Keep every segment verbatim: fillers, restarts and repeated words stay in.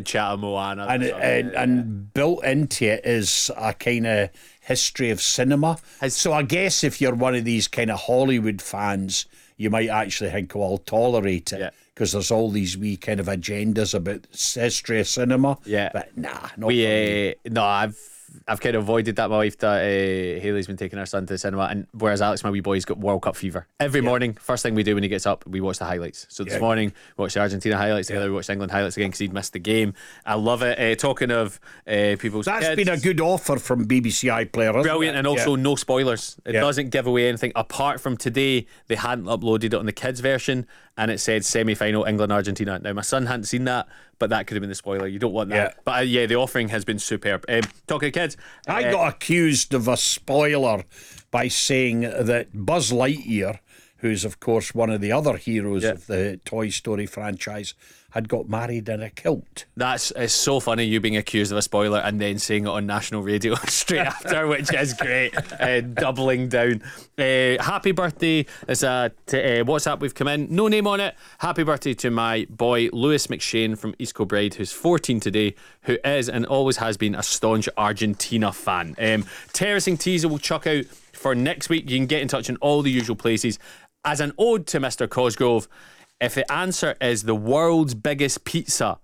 Chatham Moana. And, and, yeah. and built into it is a kind of history of cinema. Has, so I guess if you're one of these kind of Hollywood fans, you might actually think, well, I'll tolerate it. Because yeah. there's all these wee kind of agendas about history of cinema. Yeah. But nah, not we, uh, No, I've I've kind of avoided that. My wife, that uh, Hayley's been taking her son to the cinema, and whereas Alex, my wee boy's got World Cup fever. Every yeah. morning, first thing we do when he gets up, we watch the highlights. So this yeah. morning, we watched the Argentina highlights together, yeah. we watched England highlights again because he'd missed the game. I love it. Uh, talking of uh, people's That's kids, been a good offer from B B C iPlayer. Brilliant, and also yeah. no spoilers. It yeah. doesn't give away anything. Apart from today, they hadn't uploaded it on the kids' version, and it said semi-final England-Argentina. Now, my son hadn't seen that, but that could have been the spoiler. You don't want that. Yeah. But uh, yeah, the offering has been superb. Um, talking to kids, I uh, got accused of a spoiler by saying that Buzz Lightyear, who's of course one of the other heroes yeah. of the Toy Story franchise, had got married in a kilt. That's it's so funny, you being accused of a spoiler and then saying it on national radio straight after, which is great. uh, doubling down. Uh, happy birthday. There's a t- uh, WhatsApp we've come in, no name on it. Happy birthday to my boy Lewis McShane from East Kilbride, who's fourteen today, who is and always has been a staunch Argentina fan. Um, Terracing Teaser will chuck out for next week. You can get in touch in all the usual places. As an ode to Mister Cosgrove, if the answer is the world's biggest pizza,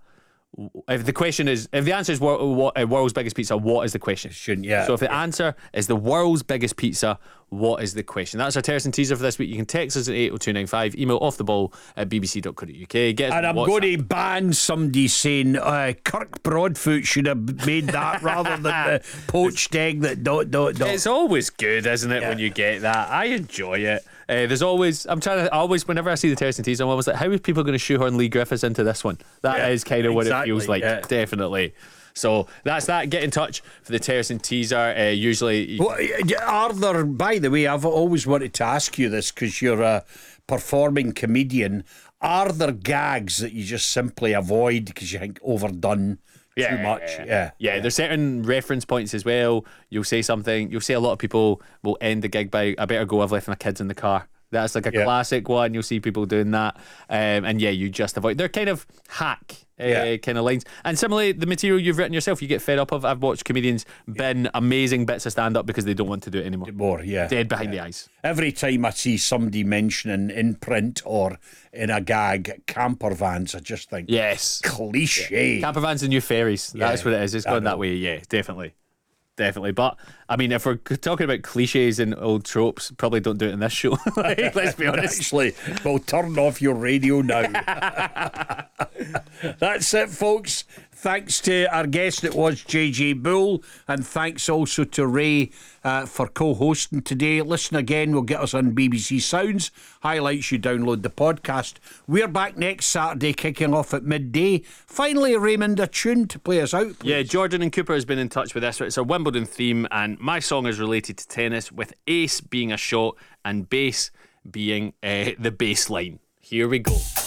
if the question is, if the answer is what, what, world's biggest pizza, what is the question? Shouldn't, yeah. So if the answer is the world's biggest pizza, what is the question? That's our Terracing Teaser for this week. You can text us at eight oh two nine five, email off the ball at b b c dot co dot u k. Get us and I'm WhatsApp. going to ban somebody saying uh, Kirk Broadfoot should have made that rather than the poached egg that dot dot dot. It's always good, isn't it, yeah. when you get that? I enjoy it. Uh, there's always, I'm trying to, always, whenever I see the Terracing Teaser, I'm always like, how are people going to shoehorn Lee Griffiths into this one? That yeah, is kind of exactly, what it feels like, yeah. definitely. So that's that. Get in touch for the Terracing Teaser. Uh, usually, well, are there? By the way, I've always wanted to ask you this because you're a performing comedian. Are there gags that you just simply avoid because you think overdone? Yeah, too much. yeah, yeah. yeah. There's certain reference points as well. You'll say something. You'll say a lot of people will end the gig by, "I better go. I've left my kids in the car." That's like a yeah. classic one. You'll see people doing that, um, and yeah, you just avoid. They're kind of hack uh, yeah. kind of lines. And similarly, the material you've written yourself, you get fed up of. I've watched comedians bin amazing bits of stand up because they don't want to do it anymore. More, yeah. Dead behind yeah. the eyes. Every time I see somebody mentioning in print or in a gag camper vans, I just think, yes, cliche. Yeah. Camper vans and new ferries. Yeah. That's what it is. It's going that way. Yeah, definitely. Definitely, but I mean, if we're talking about cliches and old tropes, probably don't do it in this show. Like, let's be honest. Actually, well, turn off your radio now. That's it, folks. Thanks to our guest, it was J J Bull, and thanks also to Ray uh, for co-hosting today. Listen again, will get us on B B C Sounds. Highlights, you download the podcast. We're back next Saturday, kicking off at midday. Finally, Raymond, a tune to play us out, please. Yeah, Jordan and Cooper has been in touch with us. It's a Wimbledon theme, and my song is related to tennis, with ace being a shot and bass being uh, the bass line. Here we go.